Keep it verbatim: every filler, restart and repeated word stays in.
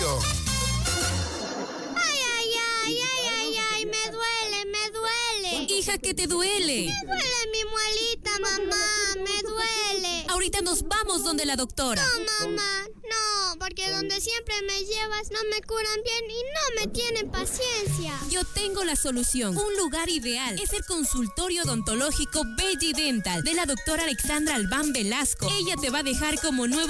solución. Ay, ay, ay, ay, ay, ay, me duele, me duele. Hija, ¿qué te duele? Me duele mi muelita, mamá, me duele. Ahorita nos vamos donde la doctora. No, mamá, no, porque donde siempre me llevas no me curan bien y no me tienen paciencia. Yo tengo la solución. Un lugar ideal es el consultorio odontológico Belli Dental de la doctora Alexandra Albán Velasco. Ella te va a dejar como nuevo